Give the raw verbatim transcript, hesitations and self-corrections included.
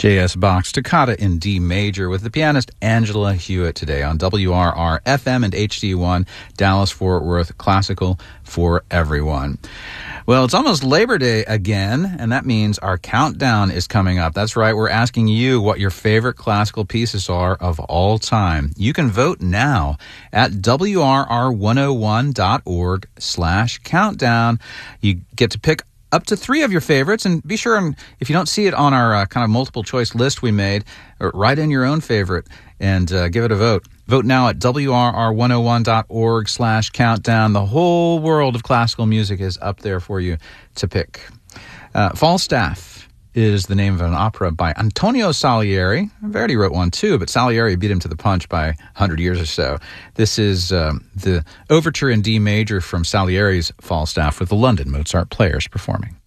J S. Bach's Toccata in D major with the pianist Angela Hewitt today on W R R F M and H D one, Dallas-Fort Worth, classical for everyone. Well, it's almost Labor Day again, and that means our countdown is coming up. That's right, we're asking you what your favorite classical pieces are of all time. You can vote now at W R R one oh one dot org slash countdown. You get to pick up to three of your favorites, and be sure, and if you don't see it on our uh, kind of multiple choice list we made, write in your own favorite and uh, give it a vote. Vote now at W R R one oh one dot org slash countdown. The whole world of classical music is up there for you to pick. Uh, Falstaff is the name of an opera by Antonio Salieri. Verdi wrote one too, but Salieri beat him to the punch by one hundred years or so. This is um, the overture in D major from Salieri's Falstaff with the London Mozart Players performing.